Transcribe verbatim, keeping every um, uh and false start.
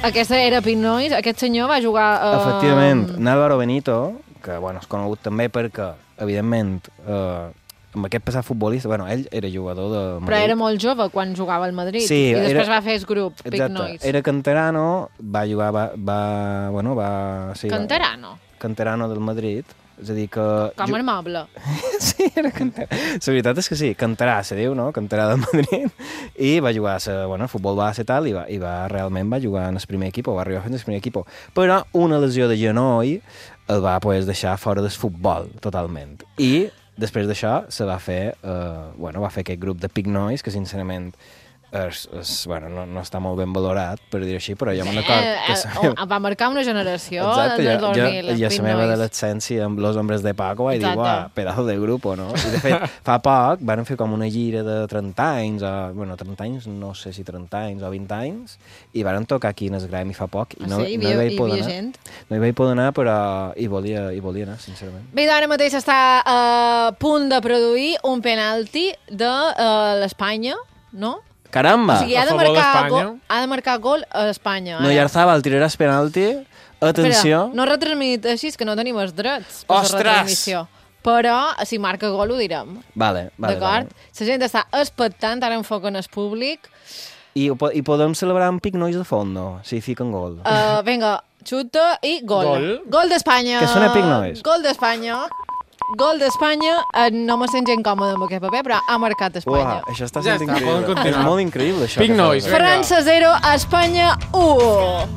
Aquesta era Pic Nois, aquest senyor va jugar... Uh... Efectivament, Álvaro Benito, que bueno, és conegut també perquè, evidentment, eh, amb aquest passat futbolista, bueno, ell era jugador de Madrid. Però era molt jove quan jugava al Madrid, sí, i després era... va fer el grup, Pic Nois. Era canterano, va jugar, va... va bueno, va... Sí, canterano? Canterano del Madrid, és a dir que... Com el moble. Sí, era canterà. La veritat és que sí, canterà se diu, no? Canterà del Madrid. I va jugar a bueno, futbol base i tal, i, va, i va, realment va jugar en el primer equip, va arribar fins al primer equip. Però una lesió de genoll el va pues, deixar fora del futbol, totalment. I després d'això se va fer, eh, bueno, va fer aquest grup de Pic Nois, que sincerament és, és, bueno, no, no està molt ben valorat, per dir així, però jo me'n record... Eh, que eh, va marcar una generació exacte, del dos mil, jo, jo, jo la meva adolescència amb Los Hombres de Paco vaig dir, uah, pedazo de grupo, no? I de fet, fa poc van fer com una gira de trenta anys, o, bueno, trenta anys, no sé si trenta anys o vint anys, i van tocar aquí en el Gremi fa poc, i no, ah, sí? no hi vaig poder anar. Gent? No hi vaig poder anar, però hi volia, hi volia anar, sincerament. Bé, ara mateix està a punt de produir un penalti de uh, l'Espanya, no? Caramba! O sigui, ha de, marcar gol, ha de marcar gol a Espanya. No, Oyarzabal tiraràs penalti. Atenció. Espera, no retransmit així, que no tenim els drets. Ostres! Però, si marca gol, ho direm. Vale, vale. D'acord? Vale. La gent està expectant, ara enfoquen el públic. I, I podem celebrar amb Pic Nois de fondo, si fiquen gol. Uh, vinga, xuta i gol. Gol, gol d'Espanya. Que sona Pic Nois. Gol d'Espanya. Gol d'Espanya, eh, no me sent gent còmode amb aquest paper, però ha marcat Espanya. Uah, això està ja sent està, increïble. És molt increïble, això. Pic Nois. França zero, Espanya u.